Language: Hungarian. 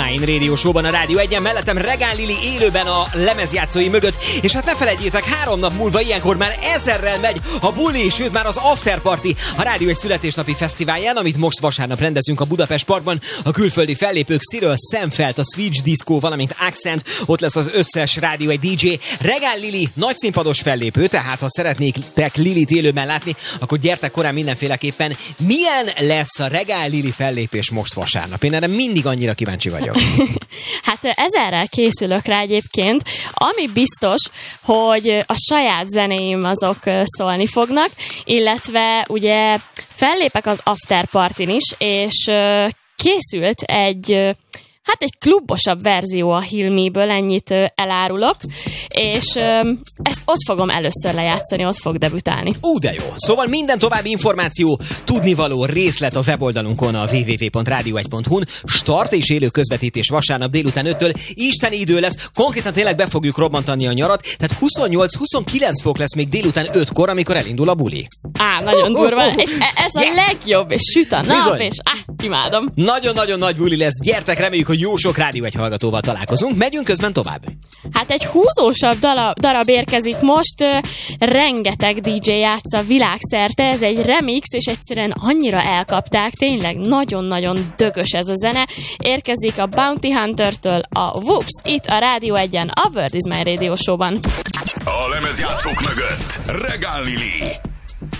My Radio Show-ban a Rádió 1-en, mellettem Regál Lili élőben a lemezjátszói mögött, és hát ne felejtjétek, 3 nap múlva ilyenkor már 1000-rel megy a buli, sőt már az afterparty a Rádió 1 születésnapi fesztiválján, amit most vasárnap rendezünk a Budapest Parkban. A külföldi fellépők Cyril Szemfeld, a Switch Disco, valamint Accent, ott lesz az összes Rádió 1 DJ. Regál Lili nagy színpados fellépő, tehát ha szeretnétek Lilit élőben látni, akkor gyertek korán mindenféleképpen. Milyen lesz a Regál Lili fellépés most vasárnap? Én erre mindig annyira kíváncsi vagyok. Hát 1000-rel készülök rá egyébként. Ami biztos, hogy a saját zenéim azok szólni fognak, illetve ugye fellépek az after partyn is, és készült egy klubosabb verzió a Hilmiből, ennyit elárulok, és ezt ott fogom először lejátszani, ott fog debütálni. De jó. Szóval minden további információ, tudnivaló részlet a weboldalunkon, a www.radio1.hu-n. Start és élő közvetítés vasárnap délután 5-től. Isteni idő lesz, konkrétan tényleg be fogjuk robbantani a nyarat, tehát 28-29 fok lesz még délután 5-kor, amikor elindul a buli. Nagyon durva, és ez a legjobb, és süt a nap, bizony. És imádom. Nagyon-nagyon nagy buli lesz, gyertek, reméljük, hogy jó sok Rádió 1 hallgatóval találkozunk. Megyünk közben tovább. Hát egy húzósabb darab érkezik most, rengeteg DJ játsza világszerte, ez egy remix, és egyszerűen annyira elkapták, tényleg nagyon-nagyon dögös ez a zene. Érkezik a Bounty Hunter-től a Whoops, itt a Rádió 1-en, a Word is My Radio Show-ban. A lemezjátszók mögött Regál Lili.